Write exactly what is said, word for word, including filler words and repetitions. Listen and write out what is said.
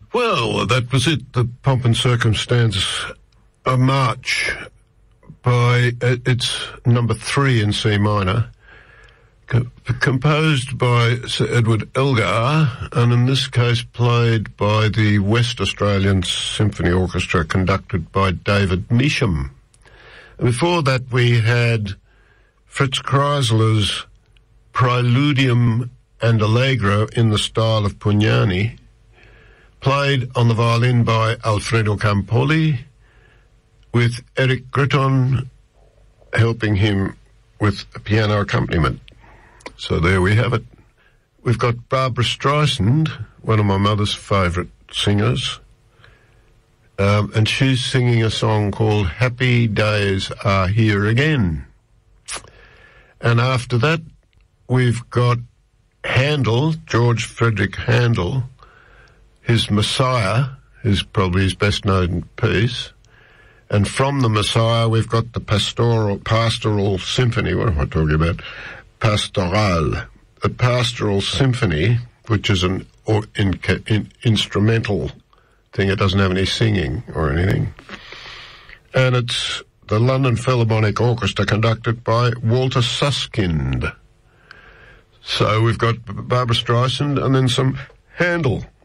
Well, that was it, the Pomp and Circumstance, a march by, uh, it's number three in C minor, co- composed by Sir Edward Elgar, and in this case played by the West Australian Symphony Orchestra, conducted by David Measham. And before that we had Fritz Kreisler's Preludium and Allegro in the style of Pugnani, played on the violin by Alfredo Campoli, with Eric Gritton helping him with a piano accompaniment. So there we have it. We've got Barbara Streisand, one of my mother's favourite singers, um, and she's singing a song called Happy Days Are Here Again. And after that, we've got Handel, George Frederick Handel, his Messiah is probably his best known piece. And from the Messiah, we've got the pastoral, pastoral symphony. What am I talking about? Pastoral. The pastoral symphony, which is an or, in, in, instrumental thing. It doesn't have any singing or anything. And it's the London Philharmonic Orchestra, conducted by Walter Susskind. So we've got Barbara Streisand and then some Handel.